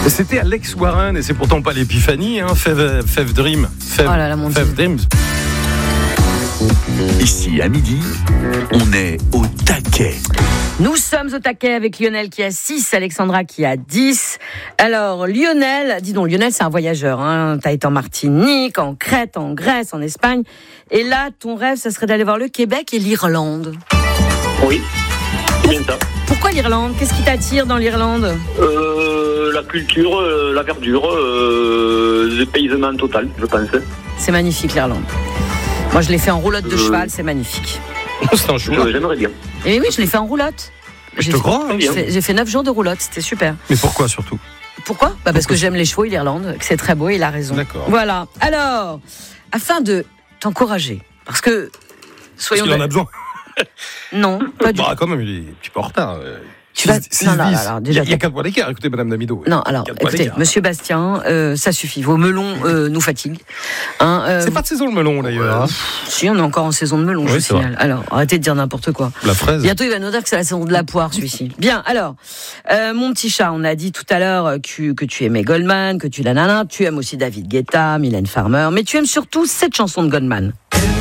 C'était Alex Warren et c'est pourtant pas l'épiphanie, hein. Fev Dream. Fev Dreams. Ici, à midi, on est au taquet. Nous sommes au taquet avec Lionel qui a 6, Alexandra qui a 10. Alors, Lionel, dis donc, Lionel, c'est un voyageur, hein. T'as été en Martinique, en Crète, en Grèce, en Espagne. Et là, ton rêve, ça serait d'aller voir le Québec et l'Irlande. Oui, c'est bien ça. Pourquoi l'Irlande ? Qu'est-ce qui t'attire dans l'Irlande ? La culture, la verdure, le paysement total, je pense. C'est magnifique, l'Irlande. Moi, je l'ai fait en roulotte de cheval, c'est magnifique. C'est un choix. J'aimerais bien. Et oui, je l'ai fait en roulotte. Je te crois. J'ai fait 9 jours de roulotte, c'était super. Mais pourquoi surtout ? Pourquoi ? Parce que j'aime les chevaux et l'Irlande, que c'est très beau et il a raison. D'accord. Voilà. Alors, afin de t'encourager, parce que soyons. Parce qu'il en a besoin. Non, pas du tout. Quand même, il est un petit peu en retard. Tu vas. Non, déjà. Il y a 4 points d'écart. Écoutez, Madame Damido. Non, alors, écoutez, Monsieur Bastien, ça suffit. Vos melons nous fatiguent. C'est pas de saison le melon d'ailleurs. Si, on est encore en saison de melon, je vous signale. Alors, arrêtez de dire n'importe quoi. La fraise. Bientôt, il va nous dire que c'est la saison de la poire, celui-ci. Bien, alors, mon petit chat, on a dit tout à l'heure que tu aimais Goldman, que tu aimes aussi David Guetta, Mylène Farmer, mais tu aimes surtout cette chanson de Goldman.